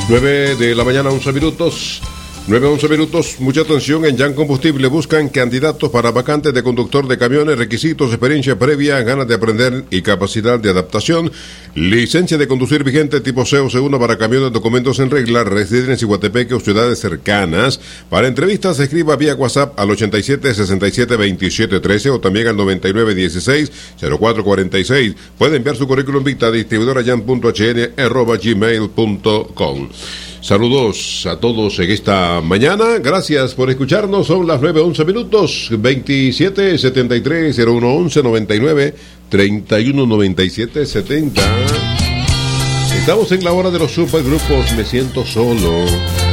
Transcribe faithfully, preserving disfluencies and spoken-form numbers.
nueve de la mañana, once minutos. nueve, once minutos. Mucha atención. En Yan Combustible buscan candidatos para vacantes de conductor de camiones, requisitos, experiencia previa, ganas de aprender y capacidad de adaptación. Licencia de conducir vigente tipo C o C uno para camiones, documentos en regla, residen en Ciguatepeque o ciudades cercanas. Para entrevistas, escriba vía WhatsApp al ochenta y siete, sesenta y siete, veintisiete, trece o también al noventa y nueve, dieciséis, cero cuatro cuarenta y seis. Puede enviar su currículum vitae a distribuidora yan punto h n arroba gmail punto com. Saludos a todos en esta mañana. Gracias por escucharnos. Son las nueve, once minutos. veintisiete, setenta y tres, cero uno, once, noventa y nueve, treinta y uno, noventa y siete, setenta. Estamos en la hora de los supergrupos. Me siento solo.